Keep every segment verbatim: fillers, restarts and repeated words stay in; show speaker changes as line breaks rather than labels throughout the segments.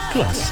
Kelas.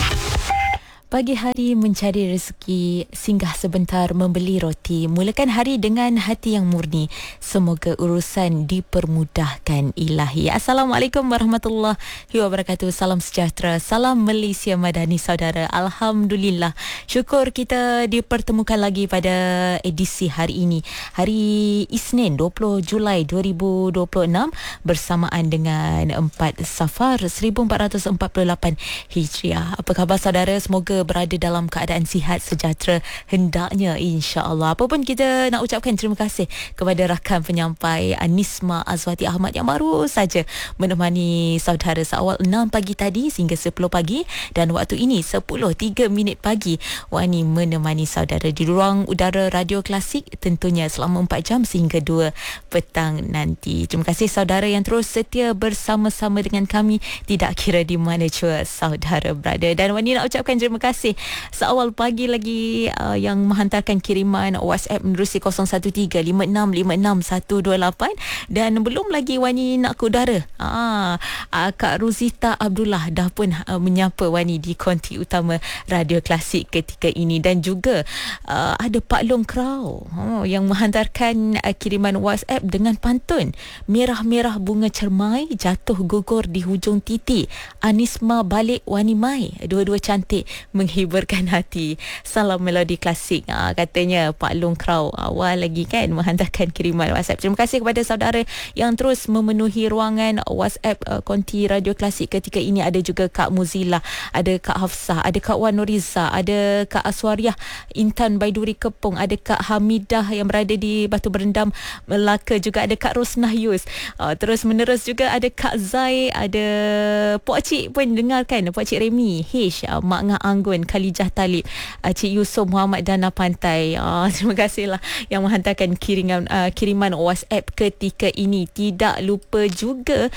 Pagi hari mencari rezeki, singgah sebentar membeli roti. Mulakan hari dengan hati yang murni. Semoga urusan dipermudahkan ilahi. Assalamualaikum warahmatullahi wabarakatuh. Salam sejahtera. Salam Malaysia Madani saudara. Alhamdulillah. Syukur kita dipertemukan lagi pada edisi hari ini. Hari Isnin dua puluh Julai dua ribu dua puluh enam bersamaan dengan empat Safar seribu empat ratus empat puluh lapan Hijriah. Apa khabar saudara? Semoga berada dalam keadaan sihat sejahtera hendaknya, insya-Allah. Apa pun kita nak ucapkan terima kasih kepada rakan penyampai Anisma Azwati Ahmad yang baru saja menemani saudara seawal enam pagi tadi sehingga sepuluh pagi, dan waktu ini sepuluh tiga minit pagi Wani menemani saudara di ruang udara Radio Klasik tentunya selama empat jam sehingga dua petang nanti. Terima kasih saudara yang terus setia bersama-sama dengan kami, tidak kira di mana jua saudara berada. Dan Wani nak ucapkan terima kasih seawal pagi lagi uh, yang menghantarkan kiriman WhatsApp menerusi kosong satu tiga lima enam lima enam satu dua lapan, dan belum lagi Wani nak ke udara. Ah, uh, Kak Ruzita Abdullah dah pun uh, menyapa Wani di konti utama Radio Klasik ketika ini, dan juga uh, ada Pak Long Krau oh, yang menghantarkan uh, kiriman WhatsApp dengan pantun merah-merah bunga cermai jatuh gugur di hujung titi, Anisma balik Wani mai, dua-dua cantik menghiburkan hati. Salam melodi klasik, ha, katanya Pak Long Krau awal lagi kan menghantarkan kiriman WhatsApp. Terima kasih kepada saudara yang terus memenuhi ruangan WhatsApp uh, konti Radio Klasik ketika ini. Ada juga Kak Muzila, ada Kak Hafsah, ada Kak Wan Nuriza, ada Kak Aswariah Intan Baiduri Kepung, ada Kak Hamidah yang berada di Batu Berendam Melaka, juga ada Kak Rosnah Yus. Uh, terus menerus juga ada Kak Zai, ada Puak Cik pun dengarkan, Puak Cik Remy Hish, uh, Mak Ngah Anggun, Khalijah Talib, uh, Cik Yusof Muhammad Dana Pantai. Uh, terima kasihlah yang menghantarkan kiriman uh, kiriman WhatsApp ketika ini. Tidak lupa juga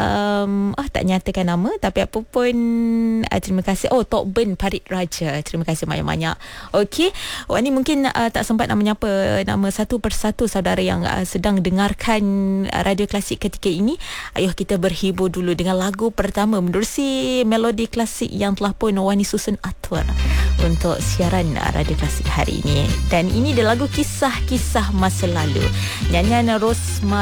um, oh, tak nyatakan nama, tapi apa pun uh, terima kasih. Oh, Tok Ben Parit Raja, terima kasih banyak-banyak. Okey, Wani mungkin uh, tak sempat nak menyapa nama satu persatu saudara yang uh, sedang dengarkan uh, Radio Klasik ketika ini. Ayuh kita berhibur dulu dengan lagu pertama menerusi melodi klasik yang telah pun Wani susun atur untuk siaran Radio Klasik hari ini. Dan ini adalah lagu kisah-kisah masa lalu, nyanyian Rosma